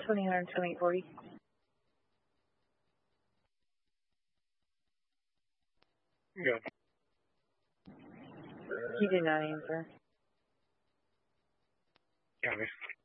20, 2840. Go. He did not answer. Copy.